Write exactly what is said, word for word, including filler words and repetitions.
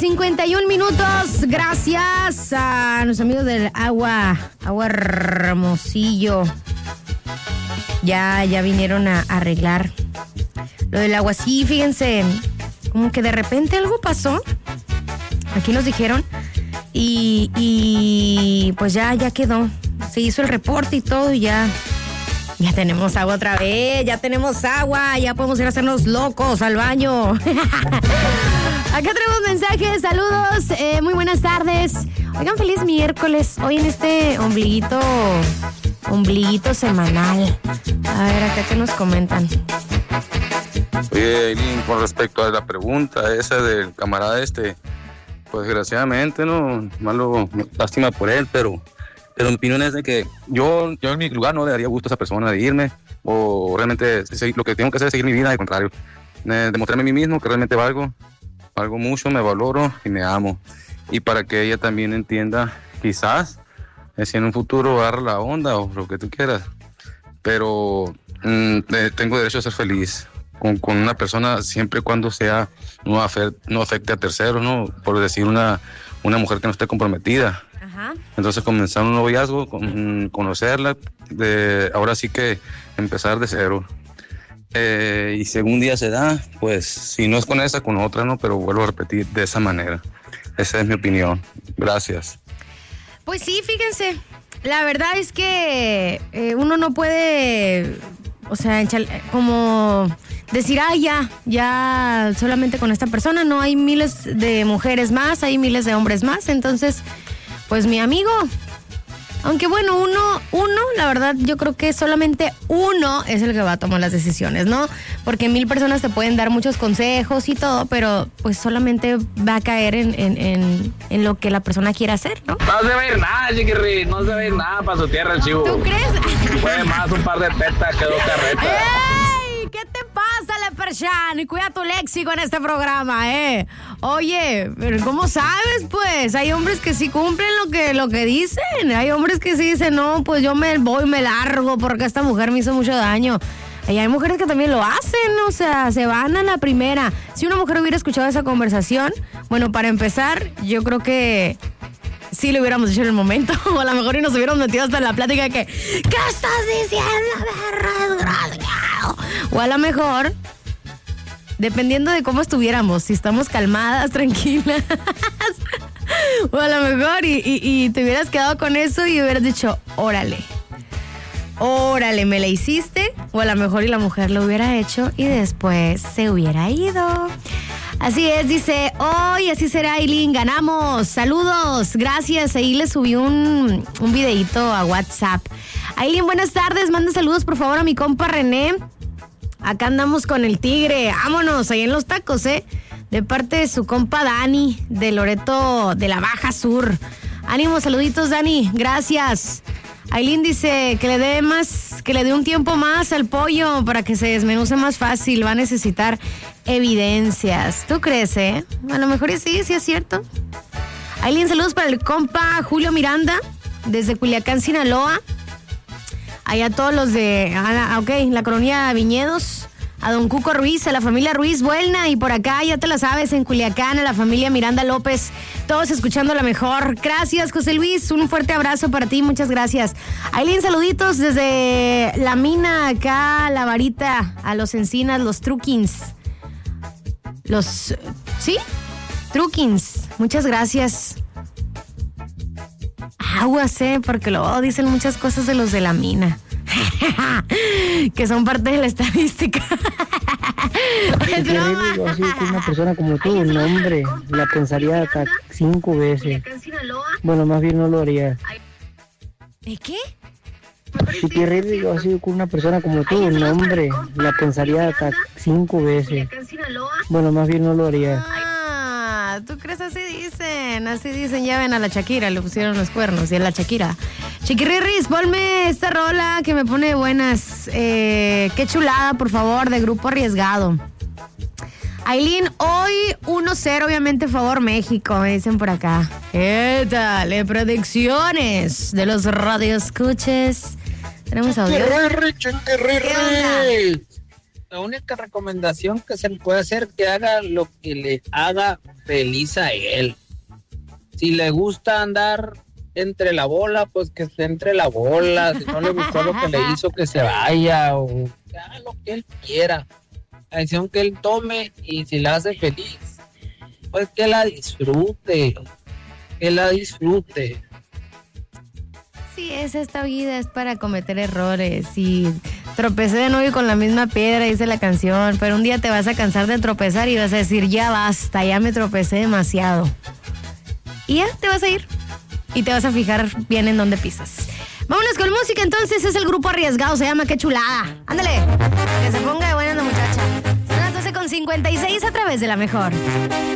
cincuenta y un minutos. Gracias a los amigos del agua, agua Hermosillo. Ya, ya vinieron a arreglar lo del agua. Sí, fíjense, como que de repente algo pasó. Aquí nos dijeron. Y, y pues ya, ya quedó. Se hizo el reporte y todo y ya. Ya tenemos agua otra vez, ya tenemos agua, ya podemos ir a hacernos locos al baño. Acá tenemos mensajes, saludos, eh, muy buenas tardes. Oigan, feliz miércoles, hoy en este ombliguito, ombliguito semanal. A ver, acá que nos comentan. Oye, Eileen, con respecto a la pregunta esa del camarada este, pues desgraciadamente, no, malo, lástima por él, pero... Pero mi opinión es de que yo, yo en mi lugar no le daría gusto a esa persona de irme, o realmente lo que tengo que hacer es seguir mi vida, al contrario, eh, demostrarme a mí mismo que realmente valgo, valgo mucho, me valoro y me amo. Y para que ella también entienda, quizás, eh, si en un futuro agarra la onda o lo que tú quieras, pero mm, eh, tengo derecho a ser feliz con, con una persona siempre y cuando sea, no, afe, no afecte a terceros, ¿no? Por decir una, una mujer que no esté comprometida. Entonces comenzar un noviazgo, con, conocerla, de, ahora sí que empezar de cero. Eh, y si algún día se da, pues si no es con esa, con otra, ¿no? Pero vuelvo a repetir de esa manera. Esa es mi opinión. Gracias. Pues sí, fíjense, la verdad es que eh, uno no puede, o sea, como decir, ah, ya, ya solamente con esta persona. No, hay miles de mujeres más, hay miles de hombres más, entonces... Pues mi amigo, aunque bueno, uno, uno, la verdad, yo creo que solamente uno es el que va a tomar las decisiones, ¿no? Porque mil personas te pueden dar muchos consejos y todo, pero pues solamente va a caer en, en, en, en lo que la persona quiera hacer, ¿no? No se va a ir nada, chiquirri, no se va a ir nada para su tierra el chivo. ¿Tú crees? Puede más un par de tetas que dos carretas. ¡Ey! ¿Qué te pasa, Leperchan? Y cuida tu léxico en este programa, ¿eh? Oye, pero ¿cómo sabes, pues? Hay hombres que sí cumplen lo que, lo que dicen. Hay hombres que sí dicen, no, pues yo me voy, me largo porque esta mujer me hizo mucho daño. Y hay mujeres que también lo hacen, o sea, se van a la primera. Si una mujer hubiera escuchado esa conversación, bueno, para empezar, yo creo que... sí le hubiéramos dicho en el momento, o a lo mejor y nos hubiéramos metido hasta en la plática de que ¿qué estás diciendo, perro desgraciado? O a lo mejor, dependiendo de cómo estuviéramos, si estamos calmadas, tranquilas, o a lo mejor y, y, y te hubieras quedado con eso y hubieras dicho, órale, órale, me la hiciste, o a lo mejor y la mujer lo hubiera hecho y después se hubiera ido. Así es, dice, hoy así será, Eileen, ganamos, saludos, gracias, ahí le subí un, un videito a WhatsApp. Eileen, buenas tardes, manda saludos por favor a mi compa René, acá andamos con el tigre, vámonos, ahí en los tacos, eh, de parte de su compa Dani, de Loreto de la Baja Sur. Ánimo, saluditos Dani, gracias. Eileen dice que le dé más, que le dé un tiempo más al pollo para que se desmenuce más fácil, va a necesitar evidencias. ¿Tú crees, eh? A lo mejor sí, sí es cierto. Eileen, saludos para el compa Julio Miranda, desde Culiacán, Sinaloa. Allá todos los de, ah, ok, la colonia Viñedos. A don Cuco Ruiz, a la familia Ruiz Buelna, y por acá, ya te la sabes, en Culiacán, a la familia Miranda López, todos escuchando la mejor. Gracias, José Luis, un fuerte abrazo para ti, muchas gracias. Aileen, saluditos desde la mina, acá, la varita, a los Encinas, los Truquins. Los, ¿sí? Truquins, muchas gracias. Aguas, eh, porque luego dicen muchas cosas de los de la mina. Que son parte de la estadística. Es broma. Así que una persona como tú, no, hombre, la pensaría hasta cinco veces. Bueno, más bien no lo haría. ¿De qué? Si quieres, digo, así con una persona como tú, no, hombre, la pensaría hasta cinco veces. Bueno, más bien no lo haría. Ah, ¿tú crees? Así dicen, así dicen. Ya ven a la Shakira, le pusieron los cuernos y a la Shakira. Chiquirrirris, ponme esta rola que me pone buenas. Eh, qué chulada, por favor, de Grupo Arriesgado. Aileen, hoy uno cero, obviamente, favor México, me dicen por acá. ¿Qué tal? Eh, predicciones de los radioescuches. Tenemos audio. Chiquirrirri, chiquirrirri. La única recomendación que se le puede hacer es que haga lo que le haga feliz a él. Si le gusta andar entre la bola, pues que esté entre la bola. Si no le gustó lo que le hizo, que se vaya o que haga lo que él quiera. La decisión que él tome, y si la hace feliz, pues que la disfrute. Que la disfrute. Sí, es esta vida, es para cometer errores. Y tropecé de nuevo con la misma piedra, dice la canción. Pero un día te vas a cansar de tropezar y vas a decir, ya basta, ya me tropecé demasiado. Y ya te vas a ir. Y te vas a fijar bien en dónde pisas. Vámonos con música, entonces. Es el grupo Arriesgado, se llama Qué Chulada. Ándale, que se ponga de buena la muchacha. Son las doce con cincuenta y seis a través de La Mejor.